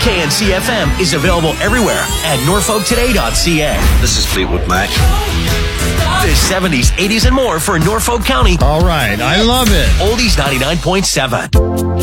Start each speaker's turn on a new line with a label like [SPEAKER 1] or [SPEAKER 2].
[SPEAKER 1] KNCFM is available everywhere at norfolktoday.ca.
[SPEAKER 2] This is Fleetwood Mac.
[SPEAKER 1] The 70s, 80s, and more for Norfolk County.
[SPEAKER 3] All right, I love it.
[SPEAKER 1] Oldies 99.7.